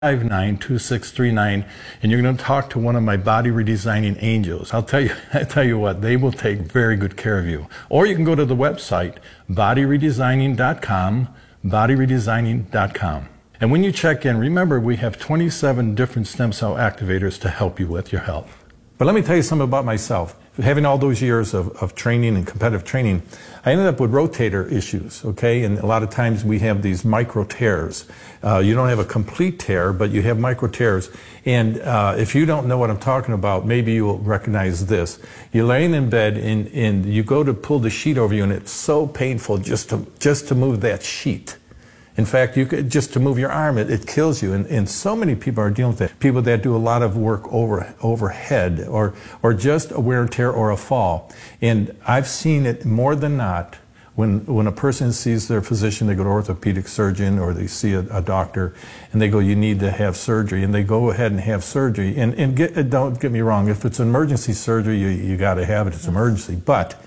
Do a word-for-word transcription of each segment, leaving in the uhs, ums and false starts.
five nine, two six three nine, and you're going to talk to one of my body redesigning angels. I'll tell you, I tell you what, they will take very good care of you. Or you can go to the website, body redesigning dot com, body redesigning dot com. And when you check in, remember we have twenty-seven different stem cell activators to help you with your health. But let me tell you something about myself. Having all those years of, of training and competitive training, I ended up with rotator issues, okay? And a lot of times we have these micro tears. Uh, you don't have a complete tear, but you have micro tears. And uh, if you don't know what I'm talking about, maybe you'll recognize this. You're laying in bed and, and you go to pull the sheet over you, and it's so painful just to, just to move that sheet. In fact, you could, just to move your arm, it, it kills you. And, and so many people are dealing with that. People that do a lot of work over, overhead or, or just a wear and tear or a fall. And I've seen it more than not when, when a person sees their physician, they go to an orthopedic surgeon or they see a, a doctor and they go, you need to have surgery. And they go ahead and have surgery. And, and get, don't get me wrong, if it's an emergency surgery, you, you got to have it. It's emergency. But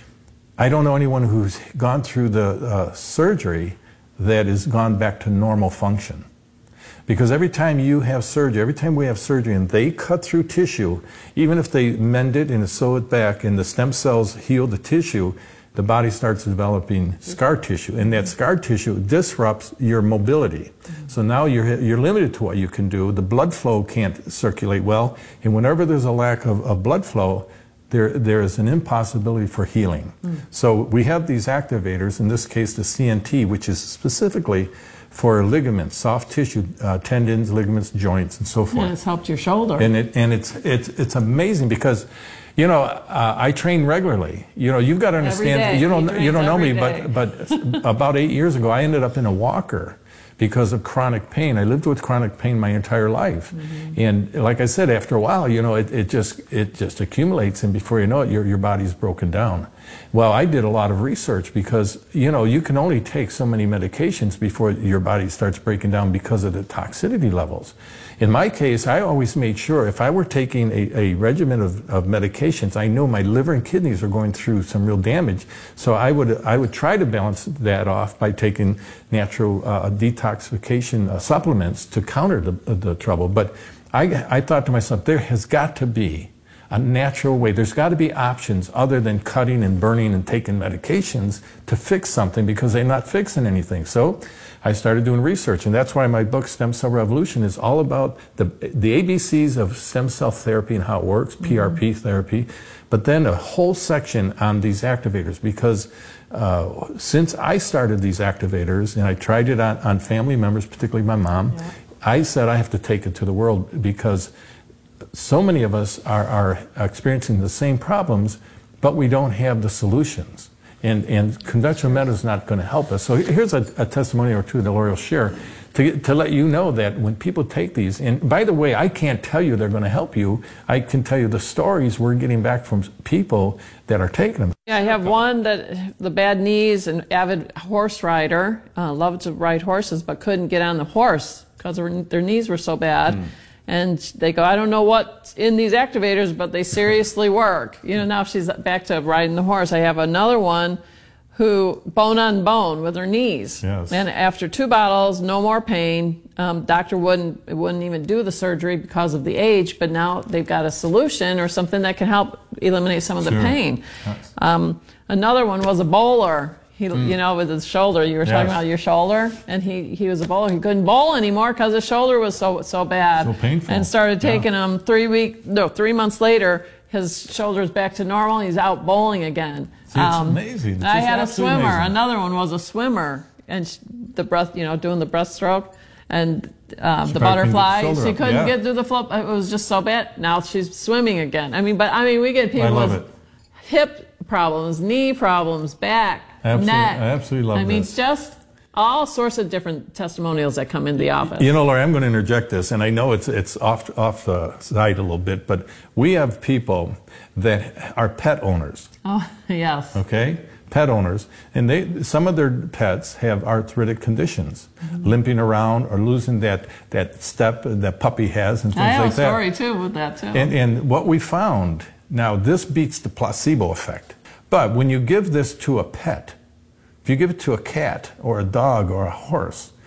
I don't know anyone who's gone through the uh, surgery that has gone back to normal function. Because every time you have surgery, every time we have surgery and they cut through tissue, even if they mend it and sew it back and the stem cells heal the tissue, the body starts developing scar tissue. And that scar tissue disrupts your mobility. So now you're, you're limited to what you can do. The blood flow can't circulate well. And whenever there's a lack of, of blood flow, There, there is an impossibility for healing. Mm. So we have these activators, in this case the C N T, which is specifically for ligaments, soft tissue, uh, tendons, ligaments, joints, and so forth. And it's helped your shoulder. And, it, and it's, it's, it's amazing because, you know, uh, I train regularly. You know, you've got to understand, every day. you don't, you don't know me, day. but, but about eight years ago, I ended up in a walker because of chronic pain. I lived with chronic pain my entire life. Mm-hmm. And like I said, after a while, you know, it, it just it just accumulates, and before you know it, your, your body's broken down. Well, I did a lot of research because, you know, you can only take so many medications before your body starts breaking down because of the toxicity levels. In my case, I always made sure if I were taking a, a regimen of, of medications, I know my liver and kidneys are going through some real damage. So I would, I would try to balance that off by taking natural uh, detoxification uh, supplements to counter the, the trouble. But I, I thought to myself, there has got to be a natural way. There's got to be options other than cutting and burning and taking medications to fix something, because they're not fixing anything. So I started doing research, and that's why my book, Stem Cell Revolution, is all about the, the A B Cs of stem cell therapy and how it works, mm-hmm. P R P therapy, but then a whole section on these activators, because uh, since I started these activators, and I tried it on, on family members, particularly my mom, yeah. I said I have to take it to the world, because so many of us are, are experiencing the same problems, but we don't have the solutions. And, and conventional medicine is not going to help us. So here's a, a testimony or two that Lori will share to, to let you know that when people take these, and by the way, I can't tell you they're going to help you. I can tell you the stories we're getting back from people that are taking them. Yeah, I have one that the bad knees, an avid horse rider, uh, loved to ride horses, but couldn't get on the horse because their, their knees were so bad. Mm. And they go, I don't know what's in these activators, but they seriously work. You know, now she's back to riding the horse. I have another one who bone on bone with her knees. Yes. And after two bottles, no more pain. Um, doctor wouldn't wouldn't even do the surgery because of the age, but now they've got a solution or something that can help eliminate some of the sure. pain. Yes. Um, another one was a bowler. He, mm. you know, with his shoulder. You were talking yes. about your shoulder, and he, he was a bowler. He couldn't bowl anymore because his shoulder was so so bad. So painful. And started taking yeah. him three week no three months later. His shoulder's back to normal. He's out bowling again. See, it's um, amazing. It's I had a swimmer. Amazing. Another one was a swimmer, and she, the breath, you know, doing the breaststroke and um, the butterfly. She up. couldn't yeah. get through the flip. It was just so bad. Now she's swimming again. I mean, but I mean, we get people I love with it. hip problems, knee problems, back, absolutely. neck. I absolutely love I mean, this. it's just all sorts of different testimonials that come into the office. You know, Lori, I'm going to interject this, and I know it's it's off off the side a little bit, but we have people that are pet owners. Oh, yes. Okay? Pet owners, and they some of their pets have arthritic conditions, mm-hmm. limping around or losing that, that step that puppy has and things I have like that. a story, too, with that, too. And, and what we found, now this beats the placebo effect, but when you give this to a pet, if you give it to a cat or a dog or a horse,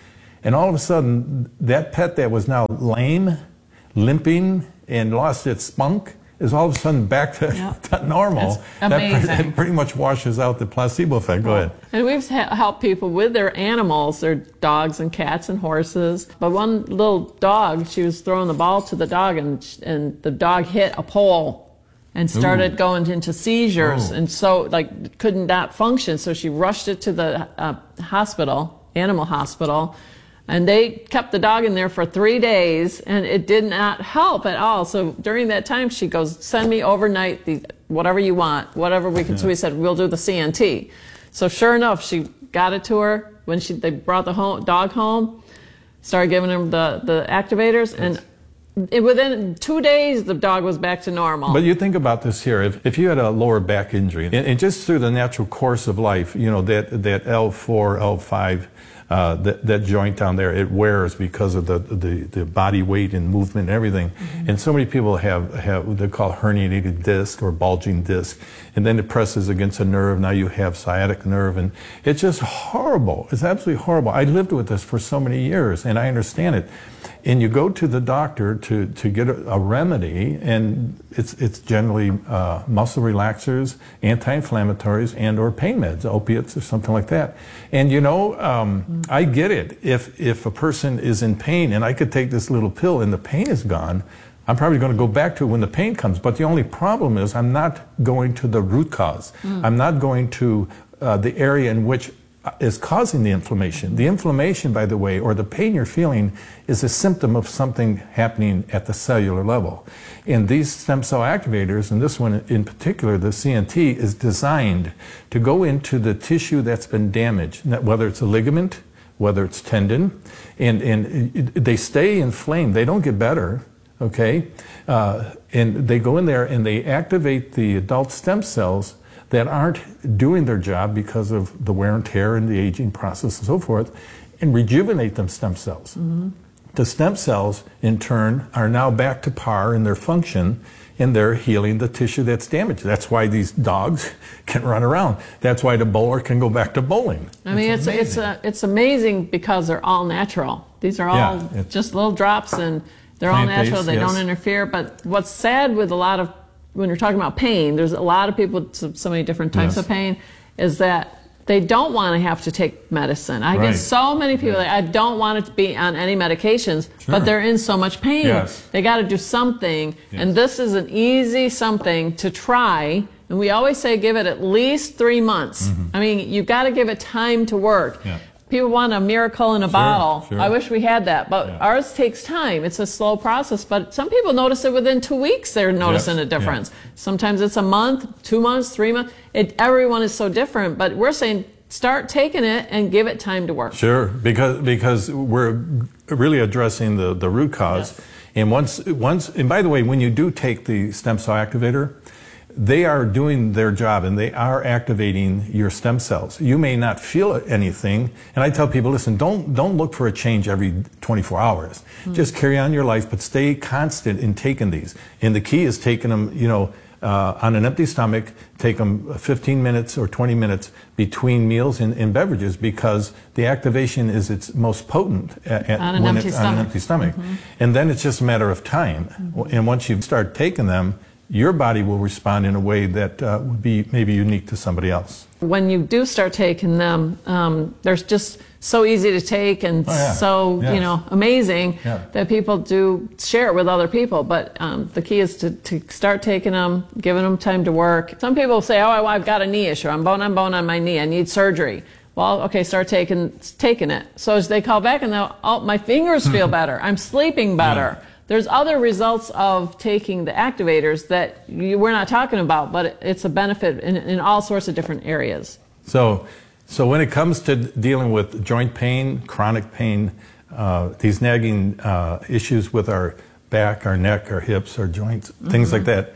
And all of a sudden, that pet that was now lame, limping, and lost its spunk is all of a sudden back to, yep. to normal. It's amazing. That pretty, pretty much washes out the placebo effect. Go ahead. And we've helped people with their animals, their dogs and cats and horses. But one little dog, she was throwing the ball to the dog, and and the dog hit a pole and started Ooh. going into seizures, oh. and so like couldn't not function. So she rushed it to the uh, hospital, animal hospital. And they kept the dog in there for three days, and it did not help at all. So during that time, she goes, send me overnight the whatever you want, whatever we can. Yeah. So we said, we'll do the C N T. So sure enough, she got it to her when she they brought the home, dog home, started giving him the, the activators, and it, within two days, the dog was back to normal. But you think about this here. If, if you had a lower back injury, and, and just through the natural course of life, you know, that, that L four, L five, Uh, that, that joint down there, it wears because of the, the, the body weight and movement and everything. Mm-hmm. And so many people have, have what they call herniated disc or bulging disc. And then it presses against a nerve. Now you have sciatic nerve. And it's just horrible. It's absolutely horrible. I lived with this for so many years, and I understand it. And you go to the doctor to, to get a, a remedy, and it's, it's generally uh, muscle relaxers, anti-inflammatories, and or pain meds, opiates or something like that. And you know, um, I get it. If, if a person is in pain and I could take this little pill and the pain is gone, I'm probably going to go back to it when the pain comes. But the only problem is I'm not going to the root cause. Mm. I'm not going to uh, the area in which is causing the inflammation. The inflammation, by the way, or the pain you're feeling is a symptom of something happening at the cellular level. And these stem cell activators, and this one in particular, the C N T, is designed to go into the tissue that's been damaged, whether it's a ligament, whether it's tendon, and, and they stay inflamed. They don't get better, okay? Uh, and they go in there and they activate the adult stem cells that aren't doing their job because of the wear and tear and the aging process and so forth, and rejuvenate them stem cells. Mm-hmm. The stem cells, in turn, are now back to par in their function, and they're healing the tissue that's damaged. That's why these dogs can run around. That's why the bowler can go back to bowling. I mean, it's it's, it's, a, it's amazing because they're all natural. These are all yeah, just little drops, and they're all natural. They yes. don't interfere. But what's sad with a lot of when you're talking about pain, there's a lot of people with so many different types yes. of pain, is that they don't want to have to take medicine. I right. get so many people that I don't want it to be on any medications, sure. but they're in so much pain. Yes. They got to do something, yes. and this is an easy something to try. And we always say give it at least three months. Mm-hmm. I mean, you've got to give it time to work. Yeah. People want a miracle in a sure, bottle. Sure. I wish we had that, but yeah. ours takes time. It's a slow process, but some people notice it within two weeks. They're noticing yes. a difference. Yeah. Sometimes it's a month, two months, three months. It, everyone is so different, but we're saying start taking it and give it time to work. Sure, because because we're really addressing the, the root cause. Yes. And once once and by the way, when you do take the stem cell activator, they are doing their job and they are activating your stem cells. You may not feel anything, and I tell people, listen, don't don't look for a change every twenty-four hours. Mm-hmm. Just carry on your life, but stay constant in taking these. And the key is taking them, you know, uh, on an empty stomach. Take them fifteen minutes or twenty minutes between meals and, and beverages, because the activation is its most potent at, at on, an when empty it's on an empty stomach. Mm-hmm. And then it's just a matter of time. Mm-hmm. And once you start taking them, your body will respond in a way that uh, would be maybe unique to somebody else. When you do start taking them, um, they're just so easy to take and oh, yeah. so yes. you know amazing yeah. that people do share it with other people. But um, the key is to, to start taking them, giving them time to work. Some people say, "Oh, I've got a knee issue. I'm bone on bone on my knee. I need surgery." Well, okay, start taking taking it. So as they call back and they'll, "Oh, my fingers feel better. I'm sleeping better." Yeah. There's other results of taking the activators that you, we're not talking about, but it's a benefit in, in all sorts of different areas. So, so when it comes to dealing with joint pain, chronic pain, uh, these nagging uh, issues with our back, our neck, our hips, our joints, mm-hmm. things like that,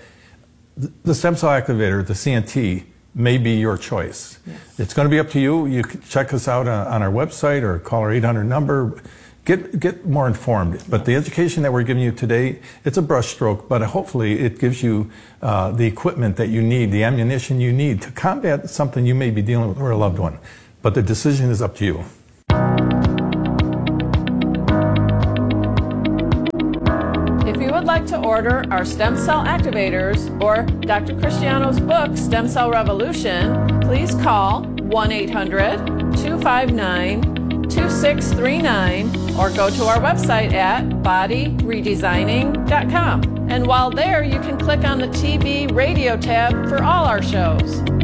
the stem cell activator, the C N T, may be your choice. Yes. It's going to be up to you. You can check us out on, on our website or call our eight hundred number. Get get more informed. But the education that we're giving you today, it's a brushstroke, but hopefully it gives you uh, the equipment that you need, the ammunition you need to combat something you may be dealing with or a loved one. But the decision is up to you. you would like to order our stem cell activators or Doctor Cristiano's book, Stem Cell Revolution, please call one eight hundred, two five nine, two six three nine or go to our website at body redesigning dot com. And while there, you can click on the T V radio tab for all our shows.